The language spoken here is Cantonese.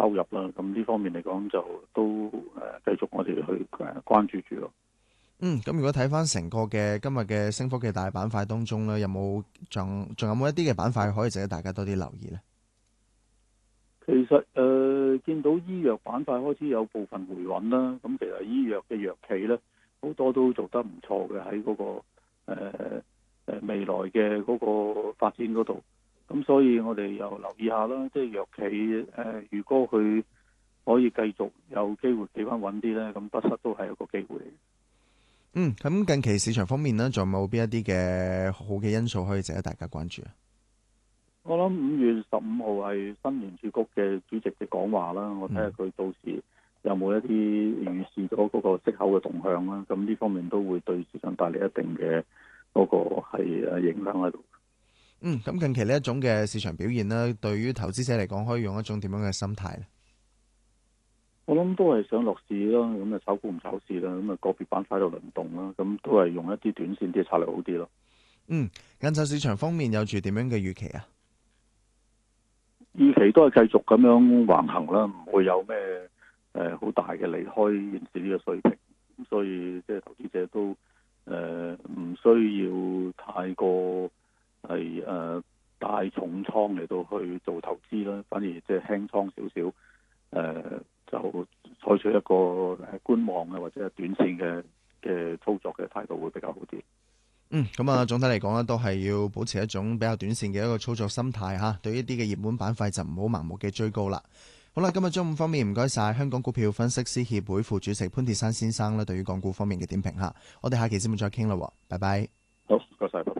收入啦。咁呢方面嚟講就都繼續我哋去關注住咯。 咁如果睇翻成個嘅今日嘅升幅嘅大板塊當中咧，仲有冇一啲嘅板塊可以值得大家多啲留意呢？ 其實見到醫藥板塊開始有部分回穩啦，咁其實醫藥嘅藥企咧好多都做得唔錯嘅喺嗰個未來嘅嗰個發展嗰度，咁所以我哋又留意下啦，即係藥企如果佢可以繼續有機會企翻穩啲咧，咁不失都係一個機會嚟嘅。 咁近期市場方面呢，仲有冇邊一啲嘅好嘅因素可以值得大家關注啊？ 我諗5月15號係新聯儲局嘅主席嘅講話啦，我睇下佢到時有冇一啲預示咗嗰個息口嘅動向啦，咁呢方面都會對市場帶嚟一定嘅嗰個係影響喺度。 咁近期呢一種嘅市場表現呢，對於投資者嚟講，可以用一種點樣嘅心態呢？ 我諗都係想落市咯，咁啊炒股唔炒市啦，咁啊個別板塊喺度輪動啦，咁都係用一啲短線啲嘅策略好啲咯。 晏晝市場方面有住點樣嘅預期啊？ 預期都係繼續咁樣橫行啦，唔會有咩好大嘅離開現時呢個水平，咁所以即係投資者都唔需要太過係大重倉嚟到去做投資啦，反而即係輕倉少少，就採取一個觀望嘅或者係短線嘅操作嘅態度會比較好啲。 咁啊，總體嚟講咧，都係要保持一種比較短線嘅一個操作心態嚇。對於一啲嘅熱門板塊就唔好盲目嘅追高啦。好啦，今日中午方面唔該晒香港股票分析師協會副主席潘鐵珊先生咧，對於港股方面嘅點評嚇。我哋下期節目再傾啦，拜拜。 好，唔該晒。